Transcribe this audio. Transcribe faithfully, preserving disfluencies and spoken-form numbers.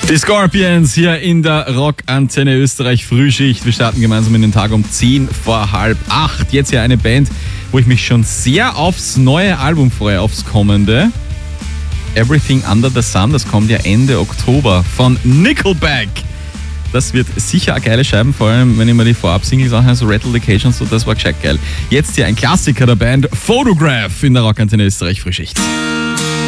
Die Scorpions hier in der Rockantenne Österreich Frühschicht. Wir starten gemeinsam in den Tag um zehn vor halb acht. Jetzt hier eine Band, wo ich mich schon sehr aufs neue Album freue, aufs kommende. Everything Under the Sun, das kommt ja Ende Oktober von Nickelback. Das wird sicher eine geile Scheibe, vor allem wenn ich mir die Vorab-Singles anhöre, so Rattle the Cage und so, das war gescheit geil. Jetzt hier ein Klassiker der Band, Photograph in der Rockantenne Österreich Frühschicht.